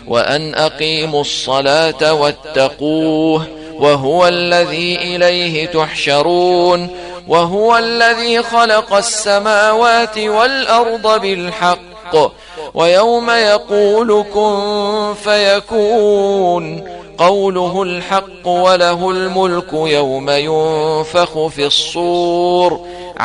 وأن أقيموا الصلاة واتقوه وهو الذي إليه تحشرون وهو الذي خلق السماوات والأرض بالحق ويوم يقول كن فيكون قوله الحق وله الملك يوم ينفخ في الصور